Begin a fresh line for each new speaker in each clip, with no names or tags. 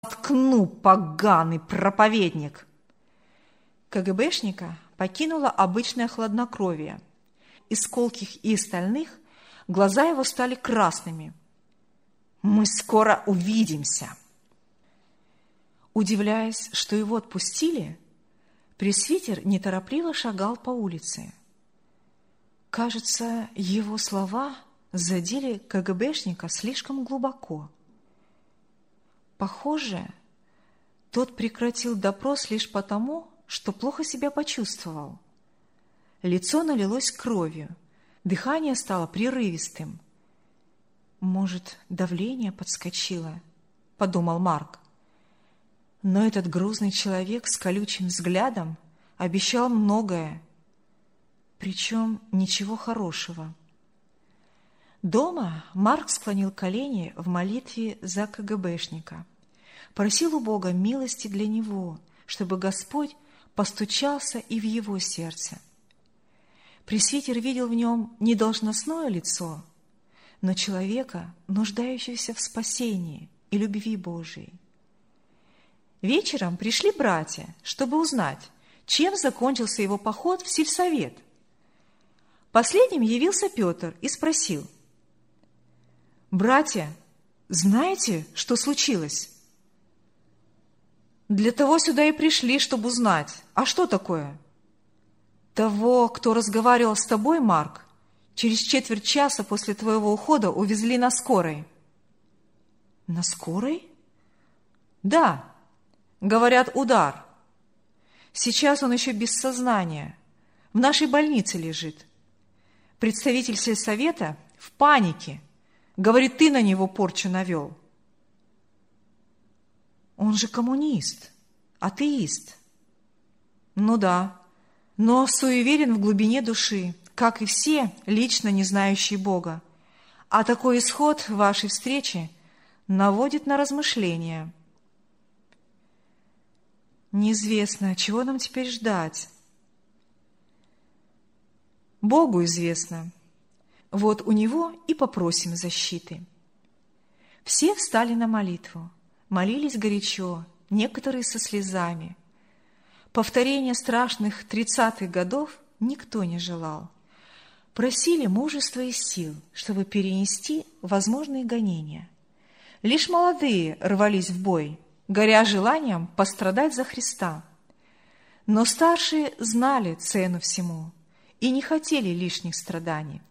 Ткну, поганый проповедник!» КГБшника покинуло обычное хладнокровие. Из колких и стальных глаза его стали красными. «Мы скоро увидимся!» Удивляясь, что его отпустили, пресвитер неторопливо шагал по улице. Кажется, его слова задели КГБшника слишком глубоко. Похоже, тот прекратил допрос лишь потому, что плохо себя почувствовал. Лицо налилось кровью, дыхание стало прерывистым. «Может, давление подскочило?» – подумал Марк. Но этот грузный человек с колючим взглядом обещал многое, причем ничего хорошего. Дома Марк склонил колени в молитве за КГБшника, просил у Бога милости для него, чтобы Господь постучался и в его сердце. Пресвитер видел в нем не должностное лицо, но человека, нуждающегося в спасении и любви Божией. Вечером пришли братья, чтобы узнать, чем закончился его поход в сельсовет. Последним явился Петр и спросил: «Братья, знаете, что случилось?» «Для того сюда и пришли, чтобы узнать. А что такое?» «Того, кто разговаривал с тобой, Марк, через четверть часа после твоего ухода увезли на скорой». «На скорой?» «Да. Говорят, удар. Сейчас он еще без сознания. В нашей больнице лежит. Представитель сельсовета в панике. Говорит, ты на него порчу навел». «Он же коммунист, атеист». «Ну да, но суеверен в глубине души, как и все, лично не знающие Бога. А такой исход вашей встречи наводит на размышления». «Неизвестно, чего нам теперь ждать?» «Богу известно. Вот у Него и попросим защиты». Все встали на молитву, молились горячо, некоторые со слезами. Повторения страшных 30-х годов никто не желал. Просили мужества и сил, чтобы перенести возможные гонения. Лишь молодые рвались в бой, горя желанием пострадать за Христа. Но старшие знали цену всему и не хотели лишних страданий.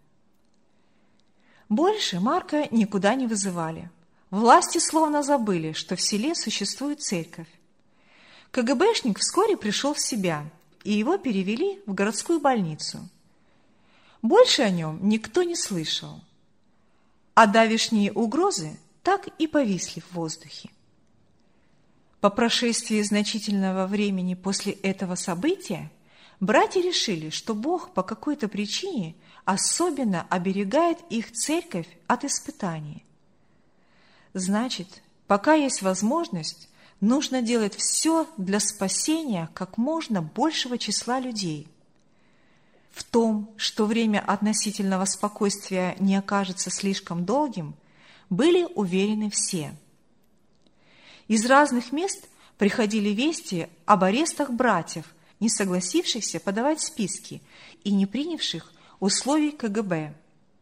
Больше Марка никуда не вызывали. Власти словно забыли, что в селе существует церковь. КГБшник вскоре пришел в себя, и его перевели в городскую больницу. Больше о нем никто не слышал, а давешние угрозы так и повисли в воздухе. По прошествии значительного времени после этого события братья решили, что Бог по какой-то причине особенно оберегает их церковь от испытаний. Значит, пока есть возможность, нужно делать все для спасения как можно большего числа людей. В том, что время относительного спокойствия не окажется слишком долгим, были уверены все. Из разных мест приходили вести об арестах братьев, не согласившихся подавать списки и не принявших условий КГБ.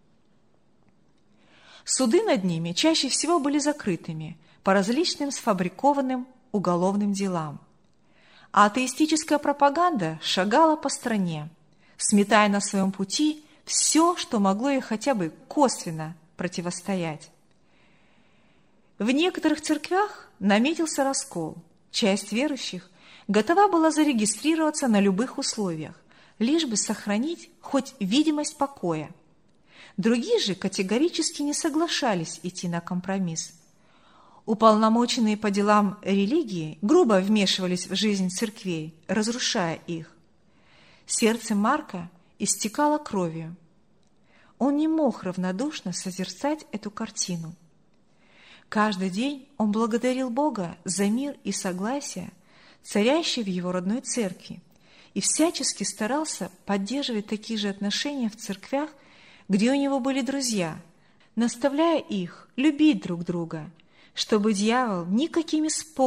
Суды над ними чаще всего были закрытыми по различным сфабрикованным уголовным делам. А атеистическая пропаганда шагала по стране, сметая на своем пути все, что могло ей хотя бы косвенно противостоять. В некоторых церквях наметился раскол. Часть верующих готова была зарегистрироваться на любых условиях, лишь бы сохранить хоть видимость покоя. Другие же категорически не соглашались идти на компромисс. Уполномоченные по делам религии грубо вмешивались в жизнь церквей, разрушая их. Сердце Марка истекало кровью. Он не мог равнодушно созерцать эту картину. Каждый день он благодарил Бога за мир и согласие, царящие в его родной церкви, и всячески старался поддерживать такие же отношения в церквях, где у него были друзья, наставляя их любить друг друга, чтобы дьявол никакими способами